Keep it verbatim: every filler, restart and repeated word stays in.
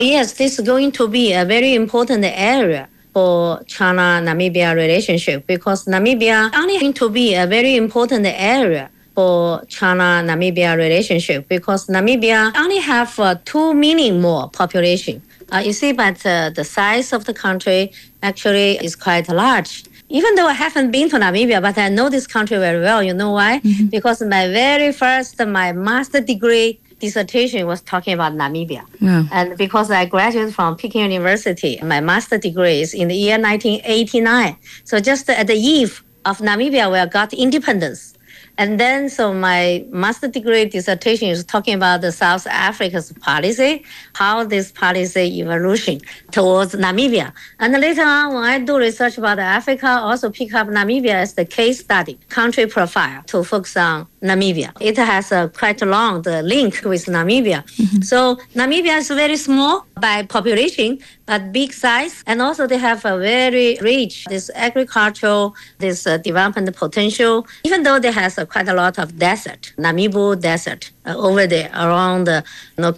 Yes, this is going to be a very important area for China-Namibia relationship because Namibia only going to be a very important area for China-Namibia relationship because Namibia only have uh, two million more population. Uh, you see, but uh, the size of the country actually is quite large. Even though I haven't been to Namibia, but I know this country very well. You know why? Mm-hmm. Because my very first, my master degree dissertation was talking about Namibia. Wow. And because I graduated from Peking University, my master degree is in the year nineteen eighty-nine. So just at the eve of Namibia, we got independence. And then, so my master degree dissertation is talking about the South Africa's policy, how this policy evolution towards Namibia. And later on, when I do research about Africa, I also pick up Namibia as the case study, country profile to focus on Namibia. It has a quite long the link with Namibia. Mm-hmm. So Namibia is very small by population, but big size. And also they have a very rich, this agricultural, this uh, development potential, even though they has uh, quite a lot of desert, Namibu desert uh, over there around the you know,